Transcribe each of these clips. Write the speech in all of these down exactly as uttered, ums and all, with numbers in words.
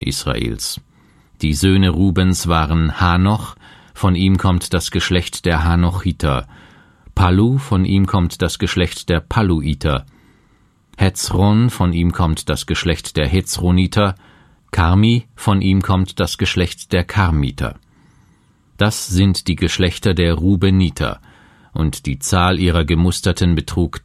Israels. Die Söhne Rubens waren Hanoch, von ihm kommt das Geschlecht der Hanochiter, Pallu, von ihm kommt das Geschlecht der Palluiter, Hezron, von ihm kommt das Geschlecht der Hezroniter, Karmi, von ihm kommt das Geschlecht der Karmiter. Das sind die Geschlechter der Rubeniter, und die Zahl ihrer Gemusterten betrug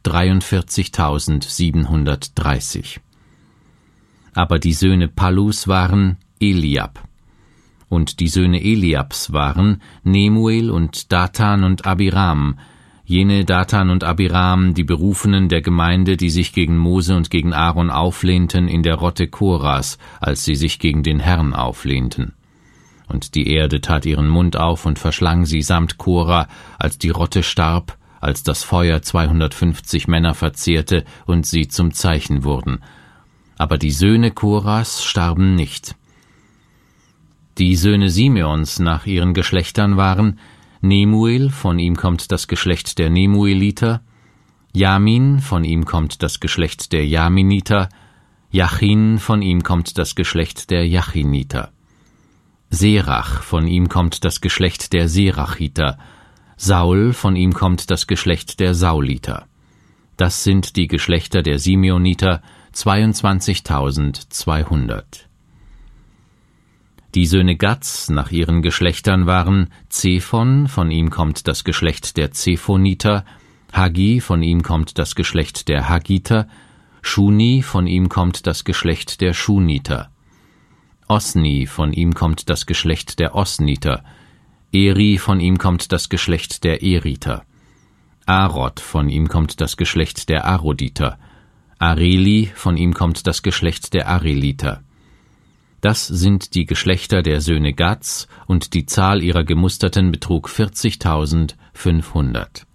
dreiundvierzigtausendsiebenhundertdreißig. Aber die Söhne Pallus waren Eliab. Und die Söhne Eliabs waren Nemuel und Datan und Abiram, jene Datan und Abiram, die Berufenen der Gemeinde, die sich gegen Mose und gegen Aaron auflehnten in der Rotte Koras, als sie sich gegen den Herrn auflehnten. Und die Erde tat ihren Mund auf und verschlang sie samt Korah, als die Rotte starb, als das Feuer zweihundertfünfzig Männer verzehrte und sie zum Zeichen wurden. Aber die Söhne Koras starben nicht. Die Söhne Simeons nach ihren Geschlechtern waren Nemuel, von ihm kommt das Geschlecht der Nemueliter, Jamin, von ihm kommt das Geschlecht der Jaminiter, Jachin, von ihm kommt das Geschlecht der Jachiniter, Serach, von ihm kommt das Geschlecht der Serachiter, Saul, von ihm kommt das Geschlecht der Sauliter. Das sind die Geschlechter der Simeoniter, zweiundzwanzigtausendzweihundert. Die Söhne Gads nach ihren Geschlechtern waren Zephon, von ihm kommt das Geschlecht der Zephoniter, Haggi, von ihm kommt das Geschlecht der Haggiter, Shuni, von ihm kommt das Geschlecht der Shuniter, Osni, von ihm kommt das Geschlecht der Osniter, Eri, von ihm kommt das Geschlecht der Eriter, Arod, von ihm kommt das Geschlecht der Aroditer, Areli, von ihm kommt das Geschlecht der Areliter. Das sind die Geschlechter der Söhne Gads, und die Zahl ihrer Gemusterten betrug vierzigtausendfünfhundert.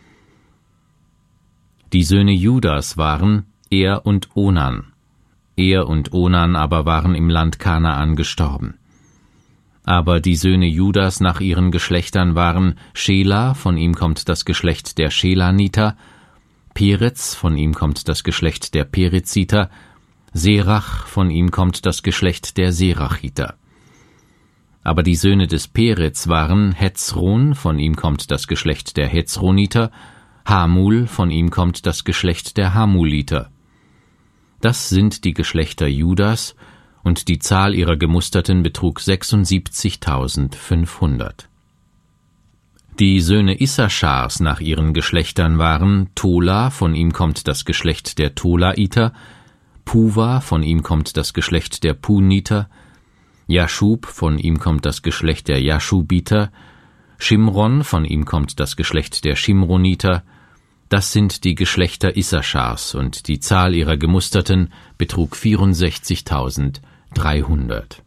Die Söhne Judas waren Er und Onan. Er und Onan aber waren im Land Kanaan gestorben. Aber die Söhne Judas nach ihren Geschlechtern waren Schela, von ihm kommt das Geschlecht der Schelaniter, Perez, von ihm kommt das Geschlecht der Pereziter, Serach, von ihm kommt das Geschlecht der Serachiter. Aber die Söhne des Perez waren Hezron, von ihm kommt das Geschlecht der Hezroniter, Hamul, von ihm kommt das Geschlecht der Hamuliter. Das sind die Geschlechter Judas, und die Zahl ihrer Gemusterten betrug sechsundsiebzigtausendfünfhundert. Die Söhne Issaschars nach ihren Geschlechtern waren Tola, von ihm kommt das Geschlecht der Tolaiter, Puva, von ihm kommt das Geschlecht der Puniter, Jaschub, von ihm kommt das Geschlecht der Jaschubiter, Shimron, von ihm kommt das Geschlecht der Shimroniter. Das sind die Geschlechter Issaschars, und die Zahl ihrer Gemusterten betrug vierundsechzigtausenddreihundert.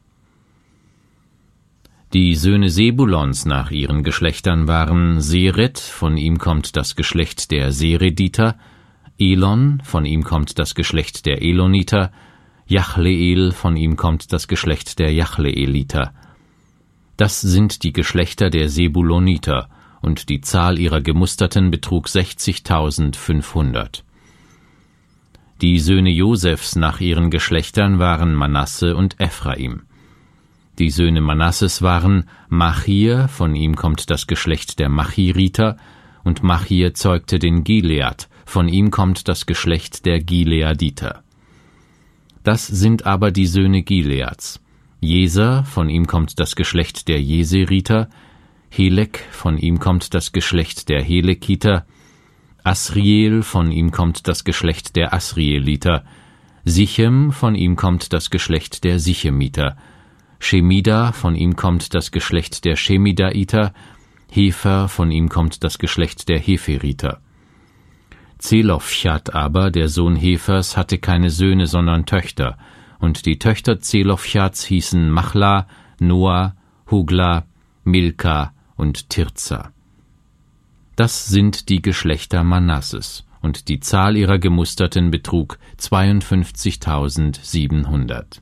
Die Söhne Sebulons nach ihren Geschlechtern waren Seret, von ihm kommt das Geschlecht der Serediter, Elon, von ihm kommt das Geschlecht der Eloniter, Jachleel, von ihm kommt das Geschlecht der Jachleeliter. Das sind die Geschlechter der Sebuloniter, und die Zahl ihrer Gemusterten betrug sechzigtausendfünfhundert. Die Söhne Josefs nach ihren Geschlechtern waren Manasse und Ephraim. Die Söhne Manasses waren Machir, von ihm kommt das Geschlecht der Machiriter, und Machir zeugte den Gilead, von ihm kommt das Geschlecht der Gileaditer. Das sind aber die Söhne Gileads. Jeser, von ihm kommt das Geschlecht der Jeseriter, Helek, von ihm kommt das Geschlecht der Helekiter, Asriel, von ihm kommt das Geschlecht der Asrieliter, Sichem, von ihm kommt das Geschlecht der Sichemiter, Shemida, von ihm kommt das Geschlecht der Shemidaiter, Hefer, von ihm kommt das Geschlecht der Heferiter. Zelofchat aber, der Sohn Hefers, hatte keine Söhne, sondern Töchter, und die Töchter Zelofchats hießen Machla, Noah, Hogla, Milka und Tirza. Das sind die Geschlechter Manasses, und die Zahl ihrer Gemusterten betrug zweiundfünfzigtausendsiebenhundert.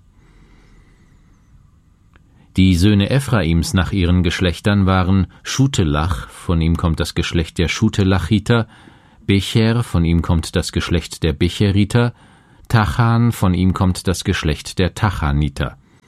Die Söhne Ephraims nach ihren Geschlechtern waren Schutelach, von ihm kommt das Geschlecht der Schutelachiter, Becher, von ihm kommt das Geschlecht der Becheriter, Tachan, von ihm kommt das Geschlecht der Tachaniter.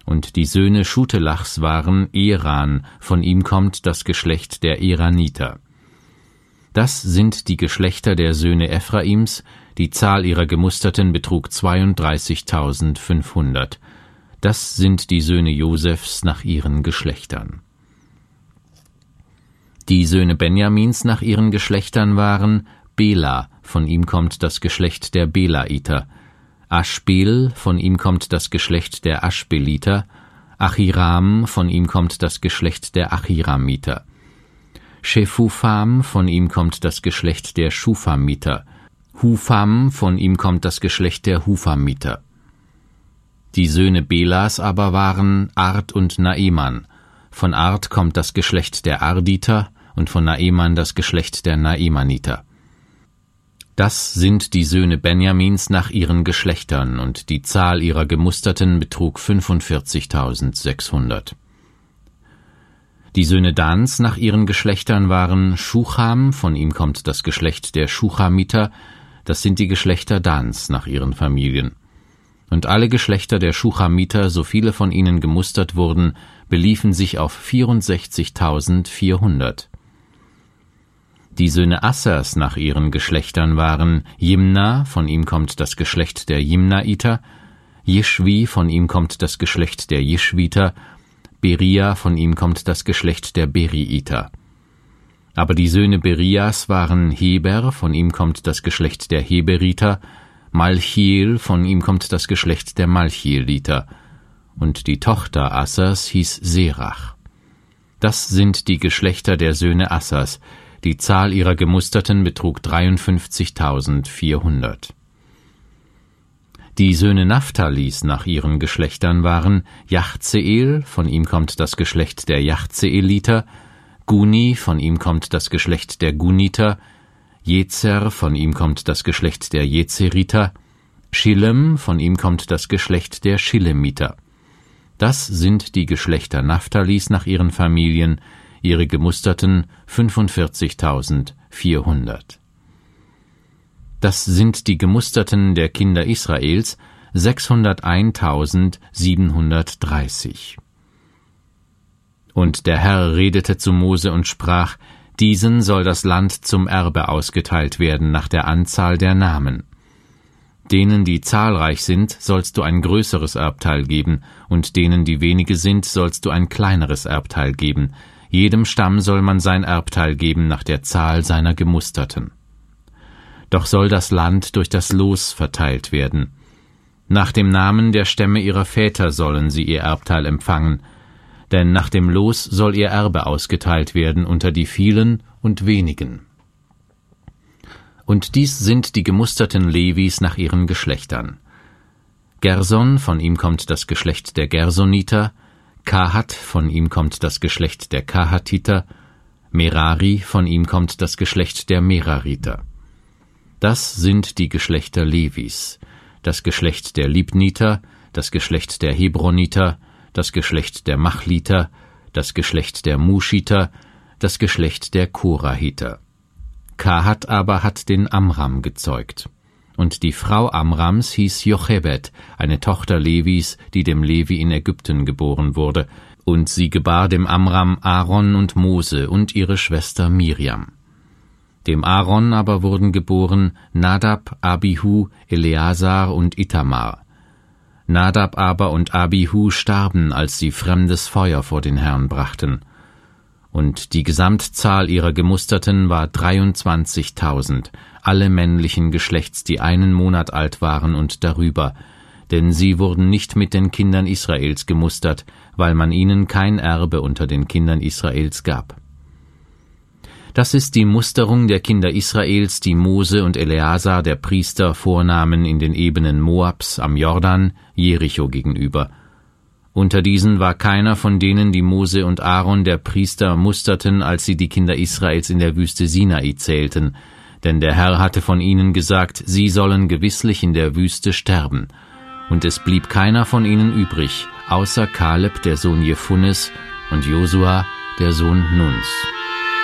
Und die Söhne Schutelachs waren Eran, von ihm kommt das Geschlecht der Eraniter. Das sind die Geschlechter der Söhne Ephraims, die Zahl ihrer Gemusterten betrug zweiunddreißigtausendfünfhundert. Das sind die Söhne Josefs nach ihren Geschlechtern. Die Söhne Benjamins nach ihren Geschlechtern waren Bela, von ihm kommt das Geschlecht der Belaiter, Aschbel, von ihm kommt das Geschlecht der Aschbeliter, Achiram, von ihm kommt das Geschlecht der Achiramiter, Shephufam, von ihm kommt das Geschlecht der Schufamiter, Hufam, von ihm kommt das Geschlecht der Hufamiter. Die Söhne Belas aber waren Ard und Naeman. Von Ard kommt das Geschlecht der Arditer und von Naeman das Geschlecht der Naemaniter. Das sind die Söhne Benjamins nach ihren Geschlechtern, und die Zahl ihrer Gemusterten betrug fünfundvierzigtausendsechshundert. Die Söhne Dans nach ihren Geschlechtern waren Schucham, von ihm kommt das Geschlecht der Schuchamiter, das sind die Geschlechter Dans nach ihren Familien. Und alle Geschlechter der Schuchamiter, so viele von ihnen gemustert wurden, beliefen sich auf vierundsechzigtausendvierhundert. Die Söhne Assers nach ihren Geschlechtern waren Jimna, von ihm kommt das Geschlecht der Jimnaiter, Jischwi, von ihm kommt das Geschlecht der Jischwiter, Beria, von ihm kommt das Geschlecht der Beriiter. Aber die Söhne Berias waren Heber, von ihm kommt das Geschlecht der Heberiter, Malchiel, von ihm kommt das Geschlecht der Malchieliter, und die Tochter Assers hieß Serach. Das sind die Geschlechter der Söhne Assers, die Zahl ihrer Gemusterten betrug dreiundfünfzigtausendvierhundert. Die Söhne Naphthalis nach ihren Geschlechtern waren Jachzeel, von ihm kommt das Geschlecht der Jachzeeliter, Guni, von ihm kommt das Geschlecht der Guniter, Jezer, von ihm kommt das Geschlecht der Jezeriter, Schillem, von ihm kommt das Geschlecht der Schillemiter. Das sind die Geschlechter Naphthalis nach ihren Familien, ihre Gemusterten fünfundvierzigtausendvierhundert. Das sind die Gemusterten der Kinder Israels, sechshunderteintausendsiebenhundertdreißig. Und der Herr redete zu Mose und sprach: Diesen soll das Land zum Erbe ausgeteilt werden nach der Anzahl der Namen. Denen, die zahlreich sind, sollst du ein größeres Erbteil geben, und denen, die wenige sind, sollst du ein kleineres Erbteil geben. Jedem Stamm soll man sein Erbteil geben nach der Zahl seiner Gemusterten. Doch soll das Land durch das Los verteilt werden. Nach dem Namen der Stämme ihrer Väter sollen sie ihr Erbteil empfangen, denn nach dem Los soll ihr Erbe ausgeteilt werden unter die vielen und wenigen. Und dies sind die gemusterten Levis nach ihren Geschlechtern. Gerson, von ihm kommt das Geschlecht der Gersoniter, Kahat, von ihm kommt das Geschlecht der Kahatiter, Merari, von ihm kommt das Geschlecht der Merariter. Das sind die Geschlechter Levis, das Geschlecht der Libniter, das Geschlecht der Hebroniter, das Geschlecht der Machliter, das Geschlecht der Muschiter, das Geschlecht der Korahiter. Kahat aber hat den Amram gezeugt. Und die Frau Amrams hieß Jochebed, eine Tochter Levis, die dem Levi in Ägypten geboren wurde, und sie gebar dem Amram Aaron und Mose und ihre Schwester Miriam. Dem Aaron aber wurden geboren Nadab, Abihu, Eleazar und Itamar. Nadab aber und Abihu starben, als sie fremdes Feuer vor den Herrn brachten. Und die Gesamtzahl ihrer Gemusterten war dreiundzwanzigtausend, alle männlichen Geschlechts, die einen Monat alt waren und darüber, denn sie wurden nicht mit den Kindern Israels gemustert, weil man ihnen kein Erbe unter den Kindern Israels gab. Das ist die Musterung der Kinder Israels, die Mose und Eleazar, der Priester, vornahmen in den Ebenen Moabs am Jordan, Jericho gegenüber. Unter diesen war keiner von denen, die Mose und Aaron, der Priester, musterten, als sie die Kinder Israels in der Wüste Sinai zählten, denn der Herr hatte von ihnen gesagt, sie sollen gewisslich in der Wüste sterben. Und es blieb keiner von ihnen übrig, außer Kaleb, der Sohn Jephunes, und Josua, der Sohn Nuns.